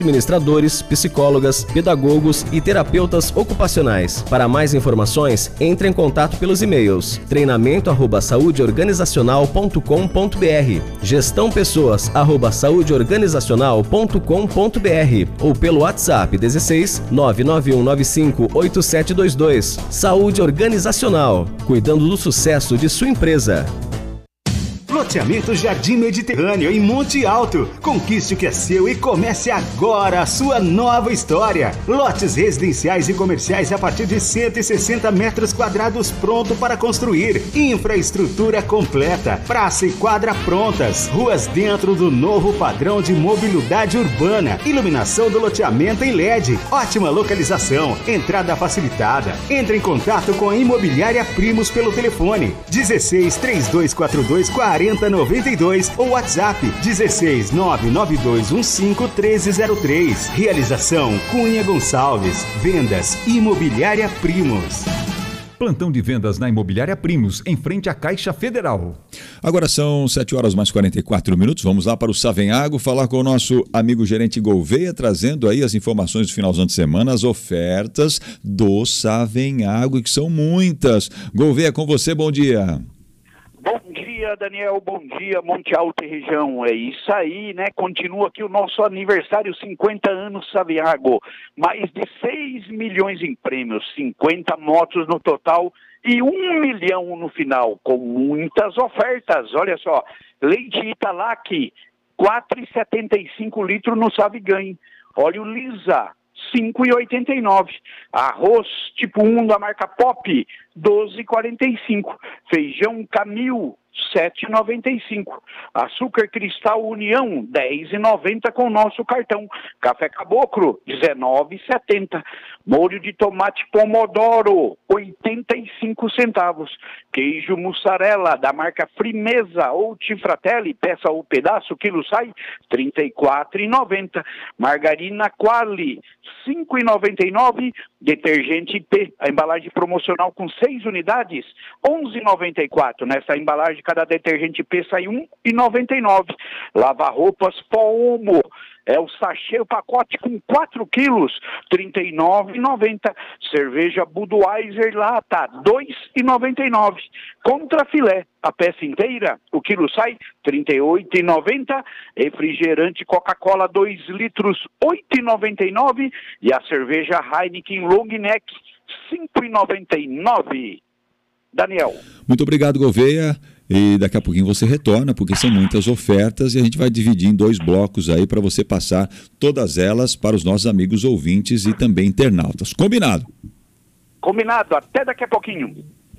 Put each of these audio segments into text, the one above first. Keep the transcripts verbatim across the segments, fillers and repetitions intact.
administradores, psicólogas, pedagogos e terapeutas ocupacionais. Para mais informações, entre em contato pelos e-mails treinamento arroba saúde organizacional ponto com ponto br, gestão pessoas arroba saúde organizacional ponto com ponto br ou pelo WhatsApp dezesseis, nove nove um nove cinco, oito sete dois dois. Saúde Organizacional, cuidando do sucesso de sua empresa. Loteamento Jardim Mediterrâneo em Monte Alto. Conquiste o que é seu e comece agora a sua nova história. Lotes residenciais e comerciais a partir de cento e sessenta metros quadrados pronto para construir. Infraestrutura completa. Praça e quadra prontas. Ruas dentro do novo padrão de mobilidade urbana. Iluminação do loteamento em L E D. Ótima localização. Entrada facilitada. Entre em contato com a Imobiliária Primos pelo telefone dezesseis, três dois quatro dois, quarenta noventa e dois ou WhatsApp dezesseis, nove nove dois um cinco, treze zero três. Realização Cunha Gonçalves. Vendas Imobiliária Primos. Plantão de vendas na Imobiliária Primos, em frente à Caixa Federal. Agora são sete horas mais quarenta e quatro minutos. Vamos lá para o Savenhago falar com o nosso amigo gerente Gouveia, trazendo aí as informações do finalzão de semana, as ofertas do Savenhago, que são muitas. Gouveia, com você, bom dia. Bom dia, Daniel, bom dia, Monte Alto e região, é isso aí, né, continua aqui o nosso aniversário, cinquenta anos Savenhago, mais de seis milhões em prêmios, cinquenta motos no total e um milhão no final, com muitas ofertas, olha só, leite Italac, quatro reais e setenta e cinco litros no Savigan, óleo Lisa, cinco reais e oitenta e nove. Arroz tipo um da marca Pop, doze reais e quarenta e cinco. Feijão Camil, sete reais e noventa e cinco. Açúcar Cristal União, dez reais e noventa com o nosso cartão. Café Caboclo, dezenove reais e setenta. Molho de tomate Pomodoro, oitenta e cinco centavos. Queijo mussarela da marca Frimeza ou Tifratelli, peça ou pedaço, quilo sai, trinta e quatro reais e noventa. Margarina Quali, cinco reais e noventa e nove. Detergente P, a embalagem promocional com seis unidades, onze reais e noventa e quatro. Nessa embalagem, cada detergente P sai um real e noventa e nove. Lava-roupas Poomo, é o sachê, o pacote com quatro quilos, trinta e nove reais e noventa. Cerveja Budweiser lata, dois reais e noventa e nove. Contra filé, a peça inteira, o quilo sai trinta e oito reais e noventa. Refrigerante Coca-Cola dois litros, oito reais e noventa e nove. E a cerveja Heineken Long Neck, cinco reais e noventa e nove. Daniel. Muito obrigado, Gouveia. E daqui a pouquinho você retorna, porque são muitas ofertas e a gente vai dividir em dois blocos aí para você passar todas elas para os nossos amigos ouvintes e também internautas. Combinado? Combinado. Até daqui a pouquinho.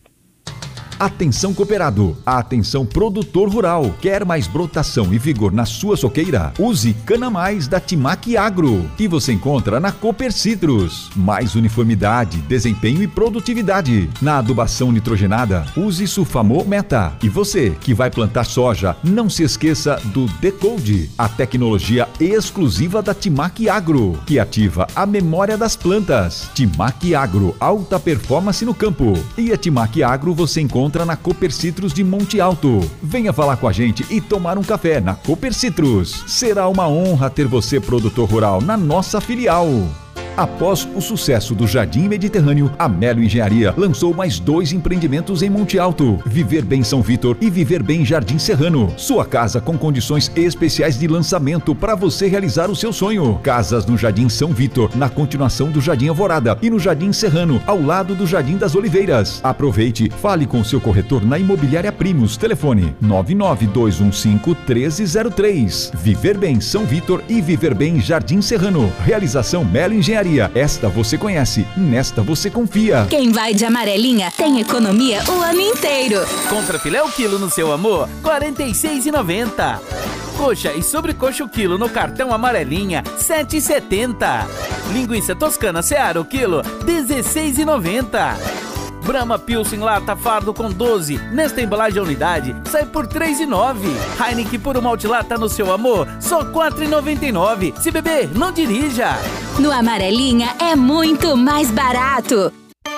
Atenção cooperado, atenção produtor rural, quer mais brotação e vigor na sua soqueira? Use Cana Mais da Timac Agro, que você encontra na Cooper Citrus. Mais uniformidade, desempenho e produtividade. Na adubação nitrogenada, use Sulfamo Meta. E você que vai plantar soja, não se esqueça do Decode, a tecnologia exclusiva da Timac Agro, que ativa a memória das plantas. Timac Agro, alta performance no campo. E a Timac Agro você encontra na Cooper Citrus de Monte Alto. Venha falar com a gente e tomar um café na Cooper Citrus. Será uma honra ter você, produtor rural, na nossa filial. Após o sucesso do Jardim Mediterrâneo, a Melo Engenharia lançou mais dois empreendimentos em Monte Alto: Viver Bem São Vitor e Viver Bem Jardim Serrano. Sua casa com condições especiais de lançamento para você realizar o seu sonho. Casas no Jardim São Vitor, na continuação do Jardim Alvorada, e no Jardim Serrano, ao lado do Jardim das Oliveiras. Aproveite, fale com seu corretor na Imobiliária Primos. Telefone nove nove dois um cinco, um três zero três. Viver Bem São Vitor e Viver Bem Jardim Serrano. Realização Melo Engenharia. Esta você conhece, nesta você confia. Quem vai de amarelinha tem economia o ano inteiro. Contra filé o quilo no seu amor, quarenta e seis reais e noventa. Coxa e sobrecoxa o quilo no cartão amarelinha, sete reais e setenta. Linguiça toscana Seara o quilo, dezesseis reais e noventa. Brahma Pilsen lata fardo com doze, nesta embalagem a unidade, sai por três reais e nove. Heineken puro malte lata no seu amor, só quatro reais e noventa e nove. Se beber, não dirija. No Amarelinha é muito mais barato.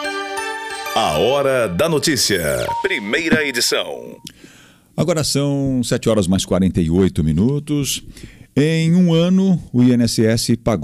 A Hora da Notícia, primeira edição. Agora são sete horas mais quarenta e oito minutos. Em um ano, o I N S S pagou